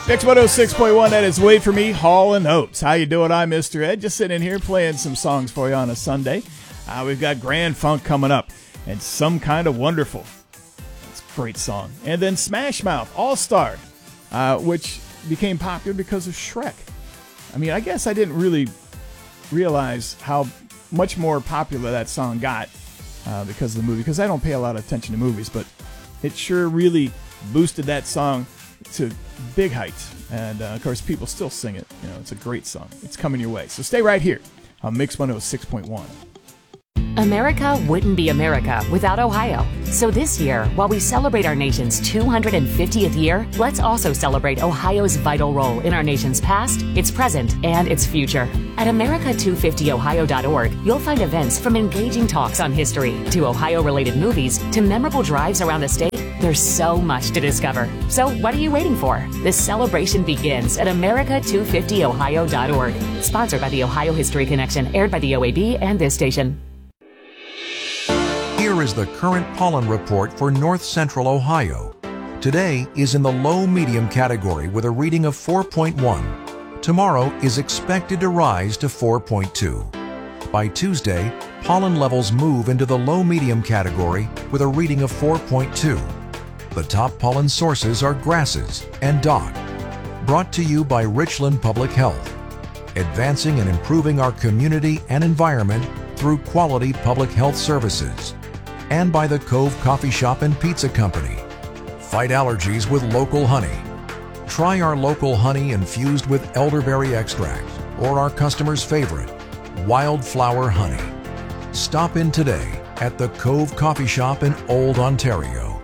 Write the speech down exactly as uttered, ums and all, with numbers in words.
Mix one oh six point one, that is Wait For Me, Hall and Oates. How you doing? I'm Mister Ed, just sitting in here playing some songs for you on a Sunday. Uh, we've got Grand Funk coming up, and Some Kind of Wonderful. That's a great song. And then Smash Mouth, All-Star, uh, which became popular because of Shrek. I mean, I guess I didn't really realize how much more popular that song got uh, because of the movie, because I don't pay a lot of attention to movies, but it sure really boosted that song to big heights. And, uh, of course, people still sing it. You know, it's a great song. It's coming your way. So stay right here on Mix one oh six point one. America wouldn't be America without Ohio. So this year, while we celebrate our nation's two hundred fiftieth year, let's also celebrate Ohio's vital role in our nation's past, its present, and its future. At America two fifty ohio dot org, you'll find events from engaging talks on history, to Ohio-related movies, to memorable drives around the state. There's so much to discover. So what are you waiting for? The celebration begins at America two fifty ohio dot org. Sponsored by the Ohio History Connection, aired by the O A B and this station. Here is the current pollen report for north central Ohio. Today is in the low-medium category with a reading of four point one. Tomorrow is expected to rise to four point two. By Tuesday, pollen levels move into the low-medium category with a reading of four point two. The top pollen sources are grasses and dock. Brought to you by Richland Public Health, advancing and improving our community and environment through quality public health services. And by the Cove Coffee Shop and Pizza Company. Fight allergies with local honey. Try our local honey infused with elderberry extract or our customers' favorite, wildflower honey. Stop in today at the Cove Coffee Shop in Old Ontario.